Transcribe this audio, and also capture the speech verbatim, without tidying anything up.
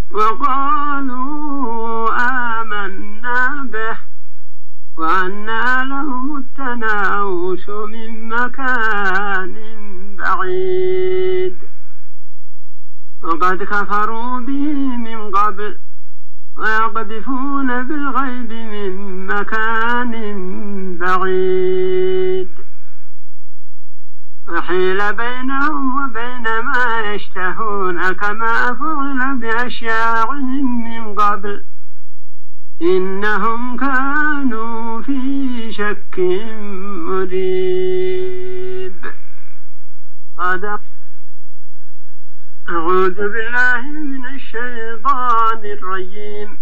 وقالوا آمنا به وأنى لهم التناوش من مكان بعيد وقد كفروا به من قبل ويقذفون بالغيب من مكان بعيد وحيل بينهم وبين ما يشتهون كما فعل بأشياعهم من قبل إنهم كانوا في شك مريب. أعوذ بالله من الشيطان الرجيم.